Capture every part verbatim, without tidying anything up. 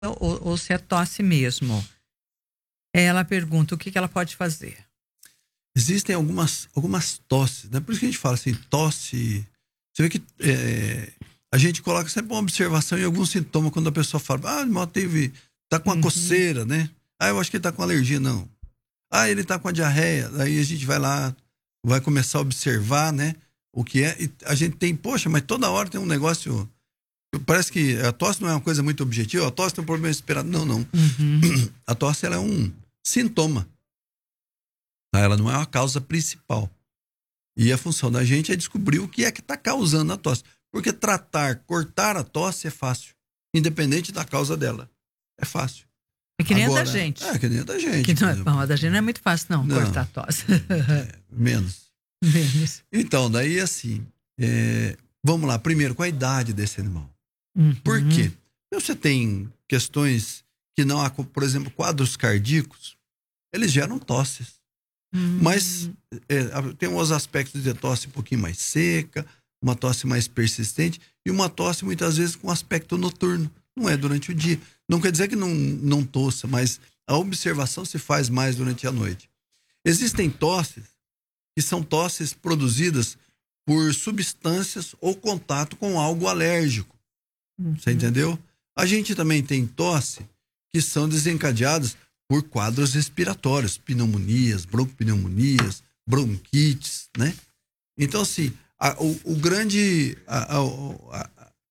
ou, ou se é tosse mesmo. Ela pergunta o que, que ela pode fazer. Existem algumas, algumas tosses, né? Por isso que a gente fala assim, tosse... Você vê que é, a gente coloca sempre uma observação em algum sintoma quando a pessoa fala, ah, mal teve, tá com uma Uhum. coceira, né? Ah, eu acho que ele tá com alergia, não. Ah, ele tá com a diarreia. Aí a gente vai lá, vai começar a observar, né? O que é. E a gente tem, poxa, mas toda hora tem um negócio... Parece que a tosse não é uma coisa muito objetiva. A tosse tem um problema respiratório. Não, não. Uhum. A tosse, ela é um sintoma. Tá? Ela não é uma causa principal. E a função da gente é descobrir o que é que está causando a tosse. Porque tratar, cortar a tosse é fácil. Independente da causa dela. É fácil. É que nem Agora, a da gente. É, que nem a da gente. Que não é, bom, a da gente não é muito fácil, não, não cortar a tosse. É, menos. Menos. Então, daí assim, é, vamos lá. Primeiro, qual a idade desse animal? Uhum. Por quê? Você tem questões que não há, por exemplo, quadros cardíacos, eles geram tosses. Uhum. Mas é, tem uns aspectos de tosse um pouquinho mais seca, uma tosse mais persistente e uma tosse muitas vezes com aspecto noturno. Não é durante o dia. Não quer dizer que não, não tossa, mas a observação se faz mais durante a noite. Existem tosses que são tosses produzidas por substâncias ou contato com algo alérgico. Uhum. Você entendeu? A gente também tem tosse que são desencadeadas por quadros respiratórios, pneumonias, broncopneumonias, bronquites, né? Então, assim, a, o, o grande... A, a, a,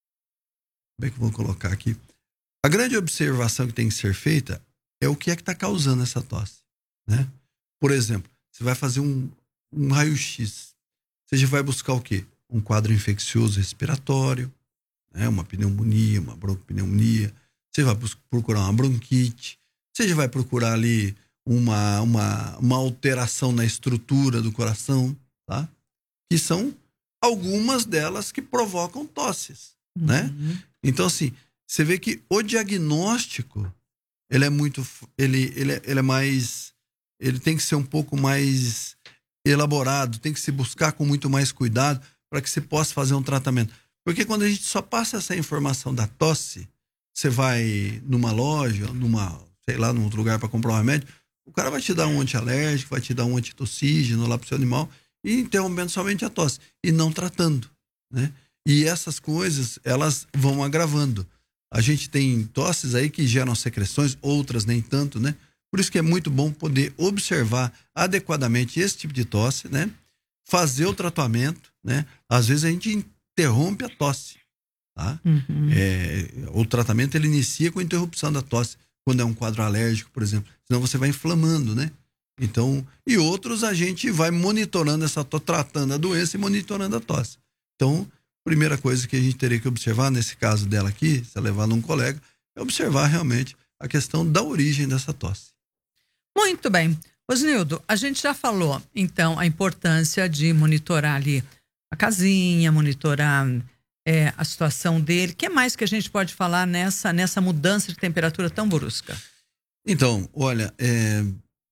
como é que eu vou colocar aqui? A grande observação que tem que ser feita é o que é que está causando essa tosse, né? Por exemplo, você vai fazer um, um raio-x. Você já vai buscar o quê? Um quadro infeccioso respiratório, né? Uma pneumonia, uma broncopneumonia. Você vai procurar uma bronquite. Você já vai procurar ali uma, uma, uma alteração na estrutura do coração, tá? Que são algumas delas que provocam tosses, uhum. né? Então, assim, você vê que o diagnóstico, ele é muito, ele, ele, é, ele é mais, ele tem que ser um pouco mais elaborado, tem que se buscar com muito mais cuidado para que se possa fazer um tratamento. Porque quando a gente só passa essa informação da tosse, você vai numa loja, numa, sei lá, num outro lugar para comprar um remédio, o cara vai te dar um antialérgico, vai te dar um antitossígeno lá pro seu animal e interrompendo somente a tosse e não tratando, né? E essas coisas, elas vão agravando. A gente tem tosses aí que geram secreções, outras nem tanto, né? Por isso que é muito bom poder observar adequadamente esse tipo de tosse, né? Fazer o tratamento, né? Às vezes a gente interrompe a tosse, tá? Uhum. É, o tratamento ele inicia com a interrupção da tosse, quando é um quadro alérgico, por exemplo. Senão você vai inflamando, né? Então, e outros a gente vai monitorando essa tosse, tratando a doença e monitorando a tosse. Então, primeira coisa que a gente teria que observar, nesse caso dela aqui, se ela levar num colega, é observar realmente a questão da origem dessa tosse. Muito bem. Osnildo, a gente já falou, então, a importância de monitorar ali a casinha, monitorar é, a situação dele. O que mais que a gente pode falar nessa, nessa mudança de temperatura tão brusca? Então, olha, é,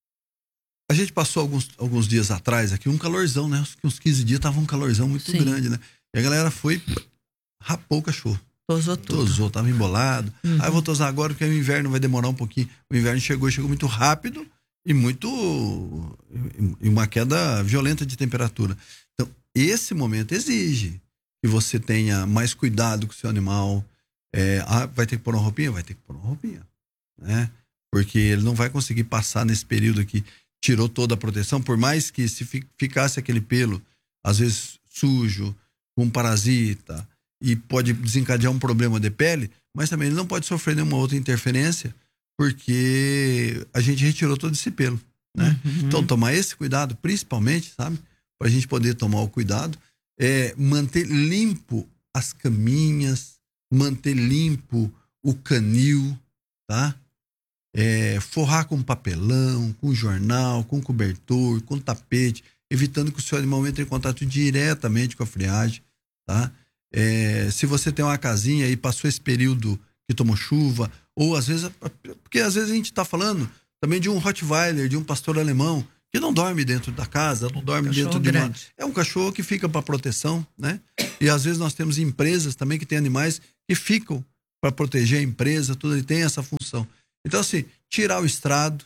a gente passou alguns, alguns dias atrás aqui um calorzão, né? Uns quinze dias tava um calorzão muito Sim. grande, né? E a galera foi, rapou o cachorro. Tosou tudo. Tosou, tava embolado. Uhum. Aí eu vou tosar agora porque o inverno vai demorar um pouquinho. O inverno chegou, chegou muito rápido e muito... e uma queda violenta de temperatura. Então, esse momento exige que você tenha mais cuidado com o seu animal. É, ah, vai ter que pôr uma roupinha? Vai ter que pôr uma roupinha, né? Porque ele não vai conseguir passar nesse período aqui. Tirou toda a proteção, por mais que se ficasse aquele pelo, às vezes sujo, com parasita, e pode desencadear um problema de pele, mas também ele não pode sofrer nenhuma outra interferência, porque a gente retirou todo esse pelo, né? Uhum. Então, tomar esse cuidado, principalmente, sabe? Para a gente poder tomar o cuidado, é manter limpo as caminhas, manter limpo o canil, tá? É, forrar com papelão, com jornal, com cobertor, com tapete, evitando que o seu animal entre em contato diretamente com a friagem, tá? É, se você tem uma casinha e passou esse período que tomou chuva, ou às vezes, porque às vezes a gente está falando também de um Rottweiler, de um pastor alemão, que não dorme dentro da casa, não dorme cachorro dentro de uma... grande. É um cachorro que fica para proteção, né? E às vezes nós temos empresas também que têm animais que ficam para proteger a empresa, tudo, ele tem essa função. Então, assim, tirar o estrado,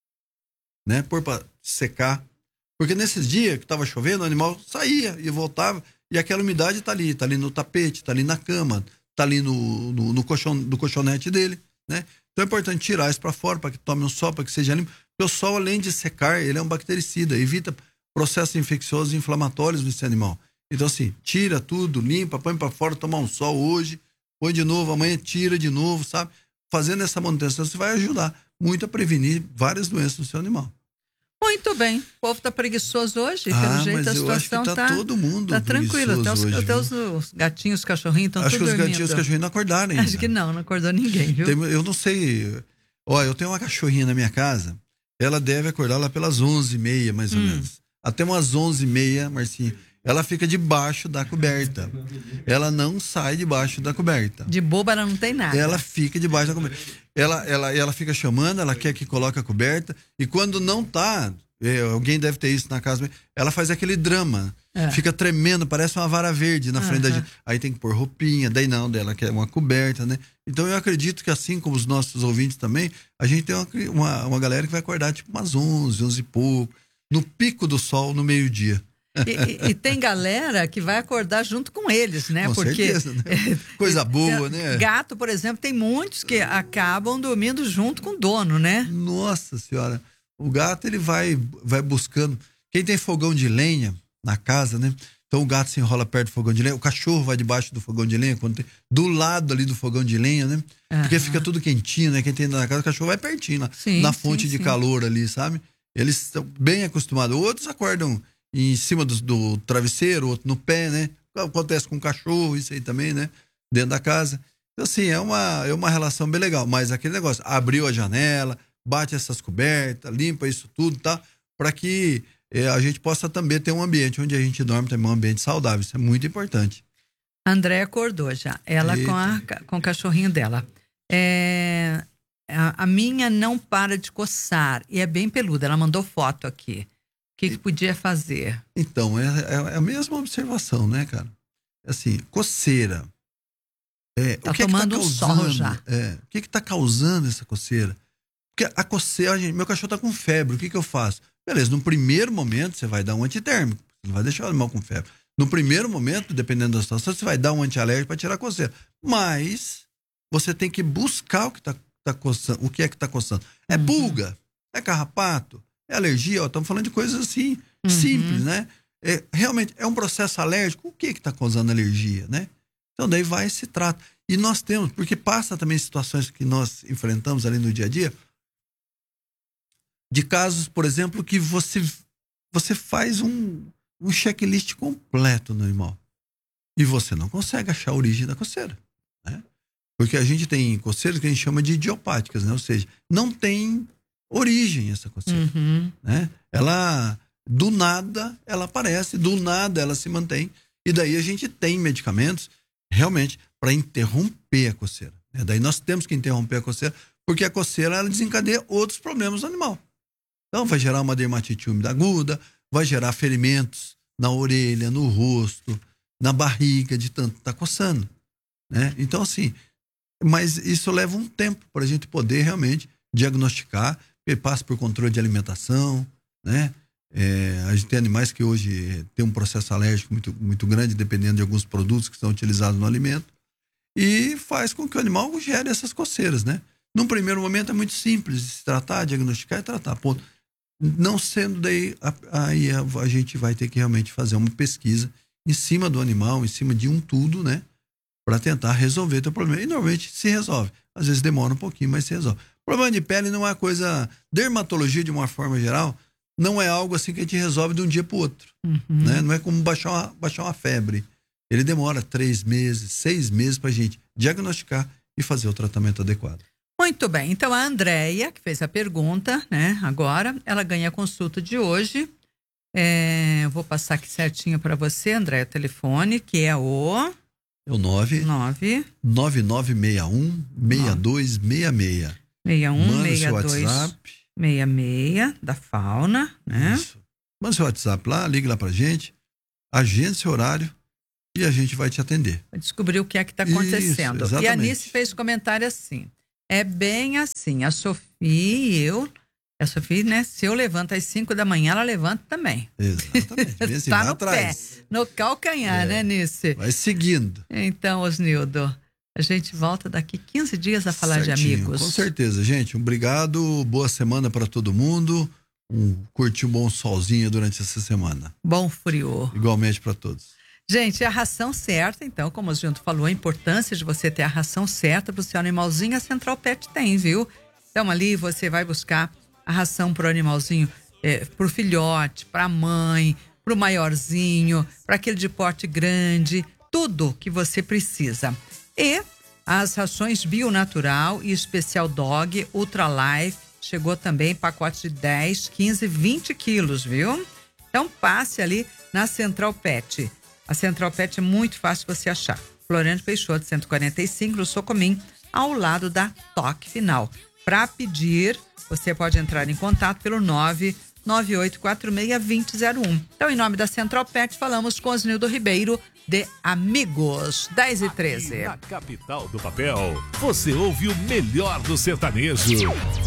né? Pôr para secar. Porque nesses dias que estava chovendo, o animal saía e voltava, e aquela umidade está ali, está ali no tapete, está ali na cama, está ali no, no, no, colchão, no colchonete dele, né? Então é importante tirar isso para fora, para que tome um sol, para que seja limpo. Porque o sol, além de secar, ele é um bactericida, evita processos infecciosos e inflamatórios nesse animal. Então, assim, tira tudo, limpa, põe para fora, tomar um sol hoje, põe de novo, amanhã tira de novo, sabe? Fazendo essa manutenção, você vai ajudar muito a prevenir várias doenças no seu animal. Muito bem. O povo tá preguiçoso hoje, ah, pelo jeito mas a eu situação acho que tá, tá todo mundo tá tranquilo. Até, os, hoje, até os, os gatinhos, os cachorrinhos estão tudo Acho que os dormindo. gatinhos e os cachorrinhos não acordaram ainda. Acho que não, não acordou ninguém, viu? Tem, eu não sei. Olha, eu tenho uma cachorrinha na minha casa, ela deve acordar lá pelas onze e meia, mais ou hum. menos. Até umas onze e meia, Marcinha, ela fica debaixo da coberta. Ela não sai debaixo da coberta. De boba ela não tem nada. Ela fica debaixo da coberta. Ela, ela, ela fica chamando, ela quer que coloque a coberta, e quando não tá, é, alguém deve ter isso na casa, ela faz aquele drama. É. Fica tremendo, parece uma vara verde na frente uhum. da gente. Aí tem que pôr roupinha, daí não, dela quer uma coberta, né? Então eu acredito que assim como os nossos ouvintes também, a gente tem uma, uma, uma galera que vai acordar tipo umas onze, onze e pouco, no pico do sol, no meio-dia. E, e, e tem galera que vai acordar junto com eles, né? Com Porque certeza, né? Coisa boa, né? Gato, por exemplo, tem muitos que acabam dormindo junto com o dono, né? Nossa senhora, o gato ele vai, vai buscando. Quem tem fogão de lenha na casa, né? Então o gato se enrola perto do fogão de lenha, o cachorro vai debaixo do fogão de lenha, quando tem, do lado ali do fogão de lenha, né? Uhum. Porque fica tudo quentinho, né? Quem tem na casa, o cachorro vai pertinho lá, sim, na fonte sim, de sim. calor ali, sabe? Eles estão bem acostumados. Outros acordam em cima do, do travesseiro, outro no pé, né? Acontece com o cachorro, isso aí também, né? Dentro da casa. Então, assim, é uma, é uma relação bem legal. Mas aquele negócio, abriu a janela, bate essas cobertas, limpa isso tudo, tá? Para que é, a gente possa também ter um ambiente onde a gente dorme, também um ambiente saudável. Isso é muito importante. A André acordou já. Ela com, a, com o cachorrinho dela. É, a, a minha não para de coçar e é bem peluda. Ela mandou foto aqui. O que, que podia fazer? Então, é, é a mesma observação, né, cara? Assim, coceira. É, tá o que tomando é que tá um causando, sol já. É, o que que tá causando essa coceira? Porque a coceira, gente, meu cachorro tá com febre, o que que eu faço? Beleza, no primeiro momento você vai dar um antitérmico, você não vai deixar o animal com febre. No primeiro momento, dependendo da situação, você vai dar um antialérgico para tirar a coceira. Mas você tem que buscar o que tá, tá coçando, o que é que tá coçando. É uhum. pulga, é carrapato, é alergia, ó, estamos falando de coisas assim, uhum. simples, né? É, realmente, é um processo alérgico, o que que tá causando alergia, né? Então daí vai e se trata. E nós temos, porque passa também situações que nós enfrentamos ali no dia a dia, de casos, por exemplo, que você, você faz um, um checklist completo no animal e você não consegue achar a origem da coceira, né? Porque a gente tem coceiras que a gente chama de idiopáticas, né? Ou seja, não tem origem essa coceira, uhum. né? Ela, do nada, ela aparece, do nada ela se mantém, e daí a gente tem medicamentos realmente para interromper a coceira, né? Daí nós temos que interromper a coceira, porque a coceira ela desencadeia outros problemas no animal. Então vai gerar uma dermatite úmida aguda, vai gerar ferimentos na orelha, no rosto, na barriga, de tanto estar tá coçando, né? Então assim, mas isso leva um tempo para a gente poder realmente diagnosticar, passa por controle de alimentação, né? É, a gente tem animais que hoje tem um processo alérgico muito, muito grande, dependendo de alguns produtos que são utilizados no alimento, e faz com que o animal gere essas coceiras, né? Num primeiro momento é muito simples de se tratar, diagnosticar e tratar, ponto. Não sendo daí, aí a, a gente vai ter que realmente fazer uma pesquisa em cima do animal, em cima de um tudo, né? Para tentar resolver o teu problema. E normalmente se resolve. Às vezes demora um pouquinho, mas se resolve. Problema de pele não é uma coisa... Dermatologia, de uma forma geral, não é algo assim que a gente resolve de um dia para o outro. Uhum. Né? Não é como baixar uma, baixar uma febre. Ele demora três meses, seis meses para a gente diagnosticar e fazer o tratamento adequado. Muito bem, então a Andréia, que fez a pergunta, né, agora, ela ganha a consulta de hoje. É, eu vou passar aqui certinho para você, Andréia, o telefone, que é o... É o nove nove nove nove seis um seis dois seis seis. seis um seis dois seis seis, da Fauna, né? Isso. Manda seu WhatsApp lá, ligue lá pra gente, agende seu horário e a gente vai te atender. Descobrir o que é que está acontecendo. Isso, e a Anice fez comentário assim, é bem assim, a Sofia e eu, a Sofia, né, se eu levanto às cinco da manhã, ela levanta também. Exatamente. Assim, tá vai no atrás. pé, no calcanhar, é. né, Anice? Vai seguindo. Então, Osnildo, a gente volta daqui quinze dias a falar Certinho, de amigos. Com certeza, gente. Obrigado, boa semana para todo mundo. Um, curtir um bom solzinho durante essa semana. Bom frio. Igualmente para todos. Gente, a ração certa, então, como o Junto falou, a importância de você ter a ração certa para o seu animalzinho, a Central Pet tem, viu? Então, ali você vai buscar a ração para o animalzinho, é, para o filhote, para a mãe, para o maiorzinho, para aquele de porte grande, tudo que você precisa. E as rações Bio Natural e Especial Dog Ultra Life, chegou também pacote de dez, quinze, vinte quilos, viu? Então passe ali na Central Pet. A Central Pet é muito fácil você achar. Floriano Peixoto, cento e quarenta e cinco, no Socomim, ao lado da Toque Final. Para pedir, você pode entrar em contato pelo nove nove oito quatro seis, dois zero zero um. Então, em nome da Central Pet, falamos com Osnildo Ribeiro de Amigos, dez e treze. Aqui na capital do papel, você ouve o melhor do sertanejo.